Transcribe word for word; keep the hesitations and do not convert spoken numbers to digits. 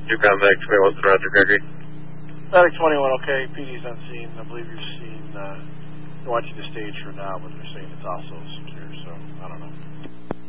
Yukon Max twenty-one, Roger, Gregory. Static twenty-one, okay. P D's on scene. I believe you've seen, uh, they're watching the stage for now, but they're saying it's also secure, so I don't know.